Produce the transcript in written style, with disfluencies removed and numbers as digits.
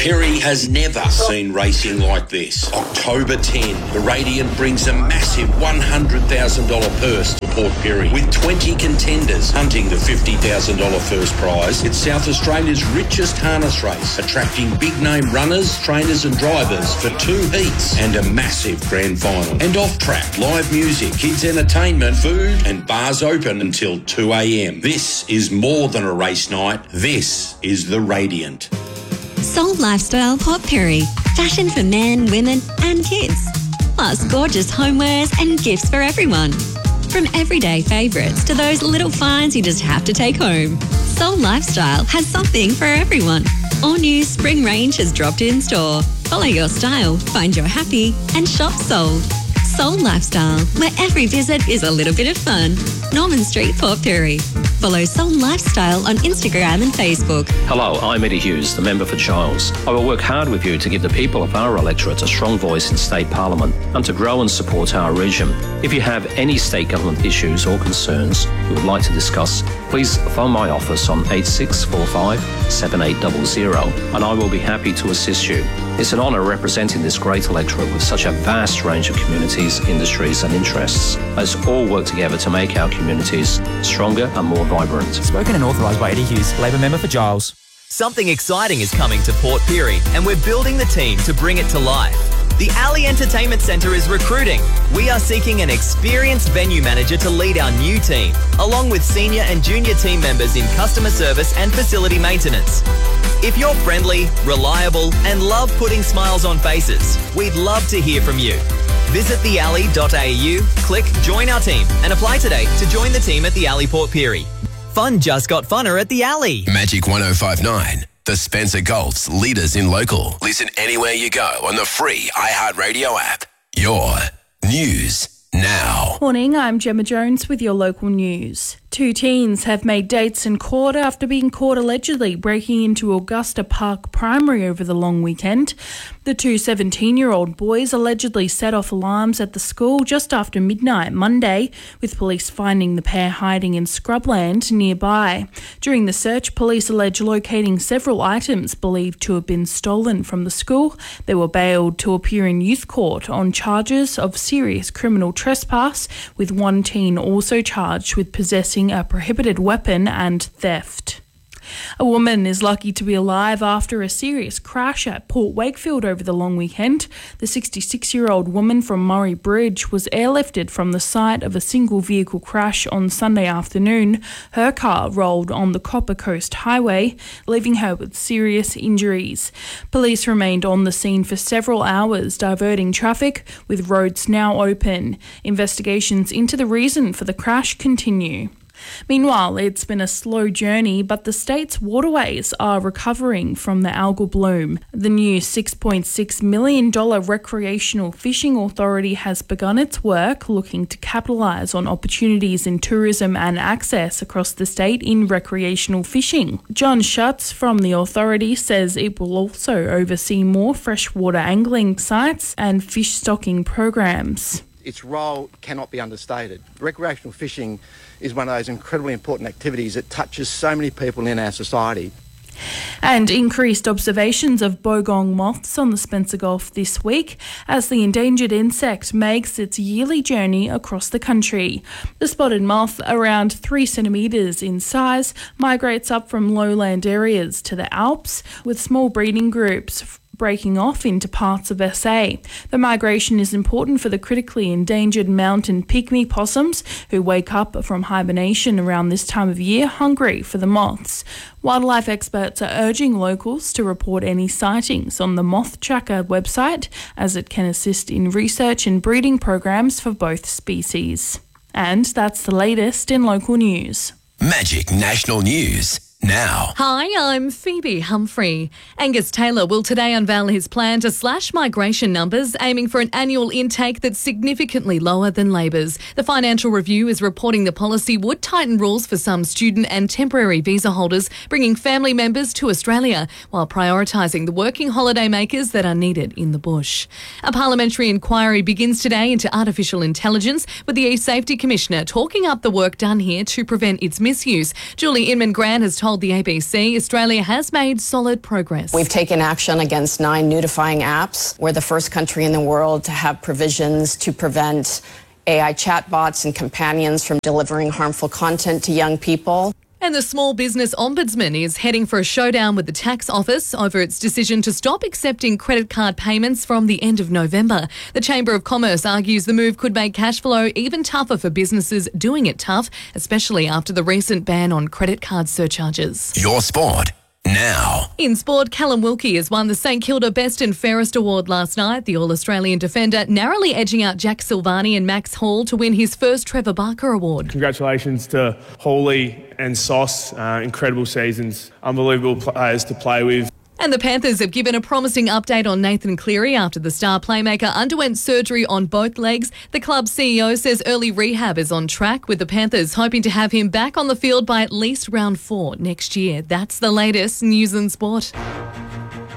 Pirie has never seen racing like this. October 10, the Radiant brings a massive $100,000 purse to Port Pirie, with 20 contenders hunting the $50,000 first prize. It's South Australia's richest harness race, attracting big-name runners, trainers and drivers for 2 heats and a massive grand final. And off-track, live music, kids' entertainment, food and bars open until 2 a.m. This is more than a race night. This is the Radiant. Soul Lifestyle Port Pirie. Fashion for men, women and kids. Plus gorgeous homewares and gifts for everyone. From everyday favourites to those little finds you just have to take home. Soul Lifestyle has something for everyone. All new spring range has dropped in store. Follow your style, find your happy and shop Soul. Soul Lifestyle, where every visit is a little bit of fun. Norman Street, Port Pirie. Follow Soul Lifestyle on Instagram and Facebook. Hello, I'm Eddie Hughes, the member for Giles. I will work hard with you to give the people of our electorate a strong voice in State Parliament and to grow and support our region. If you have any state government issues or concerns you would like to discuss, please phone my office on 8645 7800 and I will be happy to assist you. It's an honour representing this great electorate with such a vast range of communities, industries and interests. Let's all work together to make our communities stronger and more vibrant. Spoken and authorised by Eddie Hughes, Labor member for Giles. Something exciting is coming to Port Pirie and we're building the team to bring it to life. The Alley Entertainment Centre is recruiting. We are seeking an experienced venue manager to lead our new team, along with senior and junior team members in customer service and facility maintenance. If you're friendly, reliable and love putting smiles on faces, we'd love to hear from you. Visit thealley.au, click Join Our Team and apply today to join the team at the Alley Port Pirie. Fun just got funner at the Alley. Magic 105.9, the Spencer Gulf's leaders in local. Listen anywhere you go on the free iHeartRadio app. Your news now. Morning, I'm Gemma Jones with your local news. 2 teens have made dates in court after being caught allegedly breaking into Augusta Park Primary over the long weekend. The 2 17-year-old boys allegedly set off alarms at the school just after midnight Monday, with police finding the pair hiding in scrubland nearby. During the search, police allege locating several items believed to have been stolen from the school. They were bailed to appear in youth court on charges of serious criminal trespass, with 1 teen also charged with possessing a prohibited weapon and theft. A woman is lucky to be alive after a serious crash at Port Wakefield over the long weekend. The 66-year-old woman from Murray Bridge was airlifted from the site of a single vehicle crash on Sunday afternoon. Her car rolled on the Copper Coast Highway, leaving her with serious injuries. Police remained on the scene for several hours, diverting traffic, with roads now open. Investigations into the reason for the crash continue. Meanwhile, it's been a slow journey, but the state's waterways are recovering from the algal bloom. The new $6.6 million recreational fishing authority has begun its work, looking to capitalise on opportunities in tourism and access across the state in recreational fishing. John Schutz from the authority says it will also oversee more freshwater angling sites and fish stocking programs. Its role cannot be understated. Recreational fishing is one of those incredibly important activities that touches so many people in our society. And increased observations of bogong moths on the Spencer Gulf this week as the endangered insect makes its yearly journey across the country. The spotted moth, around 3 centimetres in size, migrates up from lowland areas to the Alps, with small breeding groups breaking off into parts of SA. The migration is important for the critically endangered mountain pygmy possums, who wake up from hibernation around this time of year hungry for the moths. Wildlife experts are urging locals to report any sightings on the Moth Tracker website, as it can assist in research and breeding programs for both species. And that's the latest in local news. Magic National News now. Hi, I'm Phoebe Humphrey. Angus Taylor will today unveil his plan to slash migration numbers, aiming for an annual intake that's significantly lower than Labor's. The Financial Review is reporting the policy would tighten rules for some student and temporary visa holders, bringing family members to Australia, while prioritising the working holiday makers that are needed in the bush. A parliamentary inquiry begins today into artificial intelligence, with the E-Safety Commissioner talking up the work done here to prevent its misuse. Julie Inman-Grant has told told the ABC Australia has made solid progress. We've taken action against 9 nudifying apps. We're the first country in the world to have provisions to prevent AI chatbots and companions from delivering harmful content to young people. And the Small Business Ombudsman is heading for a showdown with the Tax Office over its decision to stop accepting credit card payments from the end of November. The Chamber of Commerce argues the move could make cash flow even tougher for businesses doing it tough, especially after the recent ban on credit card surcharges. Your sport now. In sport, Callum Wilkie has won the St Kilda Best and Fairest Award last night. The All-Australian defender narrowly edging out Jack Silvani and Max Hall to win his first Trevor Barker Award. Congratulations to Hawley and Sauce. Incredible seasons. Unbelievable players to play with. And the Panthers have given a promising update on Nathan Cleary after the star playmaker underwent surgery on both legs. The club's CEO says early rehab is on track, with the Panthers hoping to have him back on the field by at least round 4 next year. That's the latest news and sport.